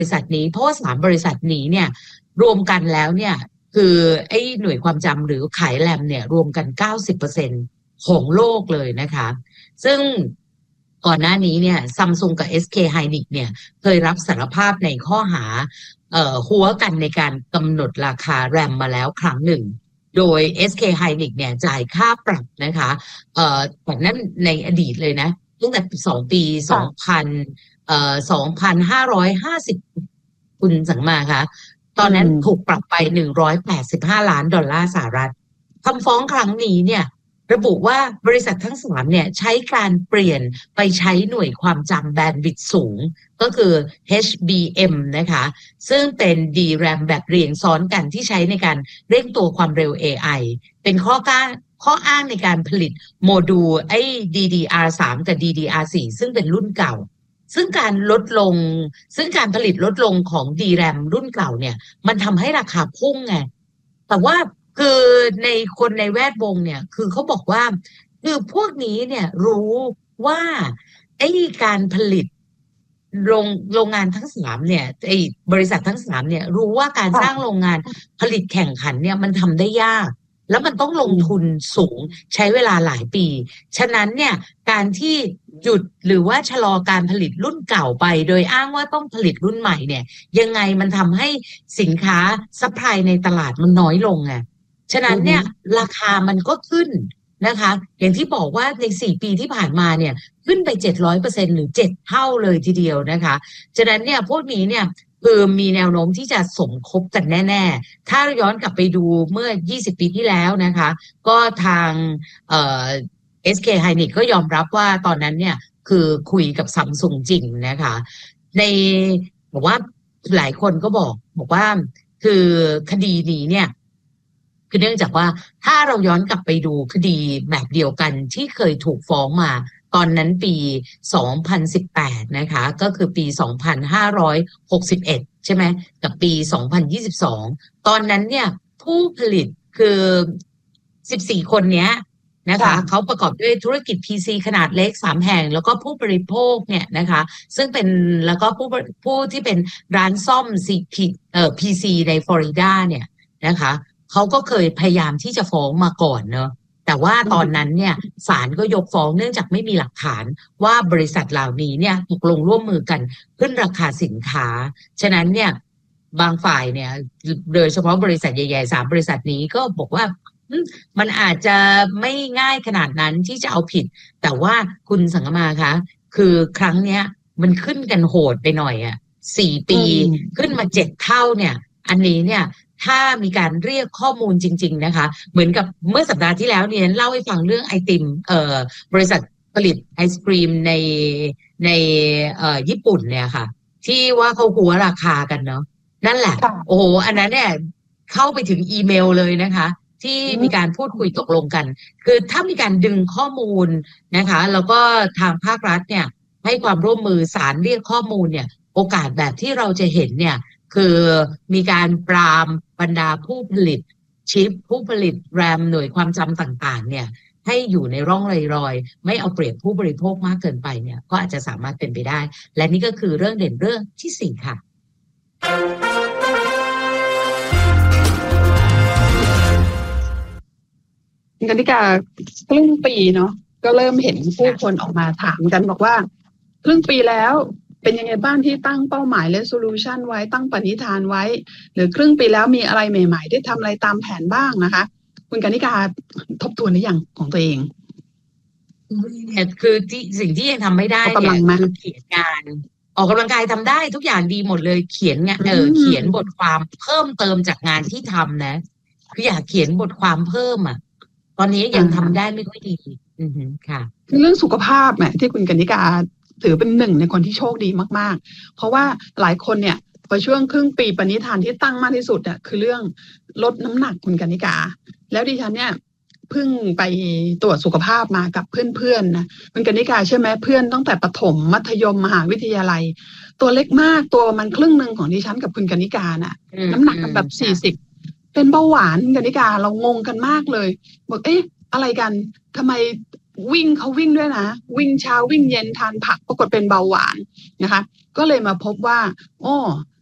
ริษัทนี้เพราะว่า3บริษัทนี้เนี่ยรวมกันแล้วเนี่ยคือไอ้หน่วยความจำหรือขายแรมเนี่ยรวมกัน 90% ของโลกเลยนะคะซึ่งก่อนหน้านี้เนี่ยซัมซุงกับ SK Hynix เนี่ยเคยรับสารภาพในข้อหาหัวกันในการกำหนดราคาแรมมาแล้วครั้งหนึ่งโดย SK Hynix เนี่ยจ่ายค่าปรับนะคะแต่นั้นในอดีตเลยนะตั้งแต่ปี20002,550คุณสังมาคะตอนนั้นถูกปรับไป$185 ล้านคำฟ้องครั้งนี้เนี่ยระบุว่าบริษัททั้ง3เนี่ยใช้การเปลี่ยนไปใช้หน่วยความจำแบนด์วิดต์สูงก็คือ HBM นะคะซึ่งเป็น DRAM แบบเรียงซ้อนกันที่ใช้ในการเร่งตัวความเร็ว AI เป็นข้ออ้างในการผลิตโมดูลไอ้ DDR3 กับ DDR4 ซึ่งเป็นรุ่นเก่าซึ่งการผลิตลดลงของ DRAM รุ่นเก่าเนี่ยมันทำให้ราคาพุ่งไงแต่ว่าคือในคนในแวดวงเนี่ยคือเขาบอกว่าคือพวกนี้เนี่ยรู้ว่าไอ้การผลิตโรงงานทั้ง3เนี่ยไอ้บริษัททั้ง3เนี่ยรู้ว่าการสร้างโรงงานผลิตแข่งขันเนี่ยมันทำได้ยากแล้วมันต้องลงทุนสูงใช้เวลาหลายปีฉะนั้นเนี่ยการที่หยุดหรือว่าชะลอการผลิตรุ่นเก่าไปโดยอ้างว่าต้องผลิตรุ่นใหม่เนี่ยยังไงมันทำให้สินค้าซัพพลายในตลาดมันน้อยลงไงฉะนั้นเนี่ยราคามันก็ขึ้นนะคะอย่างที่บอกว่าใน4 ปีที่ผ่านมาเนี่ยขึ้นไป 700% หรือ7 เท่าเลยทีเดียวนะคะฉะนั้นเนี่ยพวกนี้เนี่ยคือมีแนวโน้มที่จะสมคบกันแน่ๆถ้าย้อนกลับไปดูเมื่อ20 ปีที่แล้วนะคะก็ทางSK Hynix ก็ยอมรับว่าตอนนั้นเนี่ยคือคุยกับซัมซุงจริงนะคะในบอกว่าหลายคนก็บอกว่าคือคดีนี้เนี่ยคือเนื่องจากว่าถ้าเราย้อนกลับไปดูคดีแบบเดียวกันที่เคยถูกฟ้องมาตอนนั้นปี2018นะคะก็คือปี2561ใช่ไหมกับปี2022ตอนนั้นเนี่ยผู้ผลิตคือ14 คนเนี้ยนะคะเขาประกอบด้วยธุรกิจ PC ขนาดเล็ก3 แห่งแล้วก็ผู้บริโภคเนี่ยนะคะซึ่งเป็นแล้วก็ผู้ที่เป็นร้านซ่อม PC ในฟลอริดาเนี่ยนะคะเขาก็เคยพยายามที่จะฟ้องมาก่อนเนอะแต่ว่าตอนนั้นเนี่ยศาลก็ยกฟ้องเนื่องจากไม่มีหลักฐานว่าบริษัทเหล่านี้เนี่ยตกลงร่วมมือกันขึ้นราคาสินค้าฉะนั้นเนี่ยบางฝ่ายเนี่ยโดยเฉพาะบริษัทใหญ่ๆ3 บริษัทนี้ก็บอกว่ามันอาจจะไม่ง่ายขนาดนั้นที่จะเอาผิดแต่ว่าคุณสังกมาคะคือครั้งเนี้ยมันขึ้นกันโหดไปหน่อยอ่ะ4 ปีขึ้นมา7 เท่าเนี่ยอันนี้เนี่ยถ้ามีการเรียกข้อมูลจริงๆนะคะเหมือนกับเมื่อสัปดาห์ที่แล้วเนี่ยเล่าให้ฟังเรื่องไอติมบริษัทผลิตไอศกรีมในญี่ปุ่นเนี่ยค่ะที่ว่าเขาหัวราคากันเนาะนั่นแหละโอ้โหอันนั้นเนี่ยเข้าไปถึงอีเมลเลยนะคะที่มีการพูดคุยตกลงกันคือถ้ามีการดึงข้อมูลนะคะแล้วก็ทางภาครัฐเนี่ยให้ความร่วมมือศาลเรียกข้อมูลเนี่ยโอกาสแบบที่เราจะเห็นเนี่ยคือมีการปรามบรรดาผู้ผลิตชิปผู้ผลิตแรมหน่วยความจำต่างๆเนี่ยให้อยู่ในร่องรอยไม่เอาเปรียบผู้บริโภคมากเกินไปเนี่ยก็อาจจะสามารถเป็นไปได้และนี่ก็คือเรื่องเด่นเรื่องที่4ค่ะกติกาครึ่งปีเนาะก็เริ่มเห็นผู้คนออกมาถามกันบอกว่าครึ่งปีแล้วเป็นยังไงบ้างที่ตั้งเป้าหมาย resolution ไว้ตั้งปณิธานไว้หรือครึ่งปีแล้วมีอะไรใหม่ๆได้ทำอะไรตามแผนบ้างนะคะคุณกนิกาทบทวนหรือยังของตัวเองคือสิ่งที่ยังทำไม่ได้เนี่ยคือเขียนงานออกกำลังกายทำได้ทุกอย่างดีหมดเลยเขียนเขียนบทความเพิ่มเติมจากงานที่ทำนะคืออยากเขียนบทความเพิ่มอ่ะตอนนี้ยังทำได้ไม่ค่อยดีค่ะคือเรื่องสุขภาพแหมที่คุณกนิกาถือเป็นหนึ่งในคนที่โชคดีมากๆเพราะว่าหลายคนเนี่ยพอช่วงครึ่งปีปณิธานที่ตั้งมากที่สุดอ่ะคือเรื่องลดน้ำหนักคุณกนิกาแล้วดิฉันเนี่ยเพิ่งไปตรวจสุขภาพมากับเพื่อนๆนะคุณกนิกาใช่ไหมเพื่อนตั้งแต่ประถมมัธยมมหาวิทยาลัยตัวเล็กมากตัวมันครึ่งนึงของดิฉันกับคุณกนิกาน่ะน้ำหนักกันแบบ40เป็นเบาหวานคุณกนิกาเรางงกันมากเลยบอกเอ๊ะอะไรกันทำไมวิ่งเขาวิ่งด้วยนะวิ่งเช้าวิ่งเย็นทานผักปรากฏเป็นเบาหวานนะคะก็เลยมาพบว่าอ้อ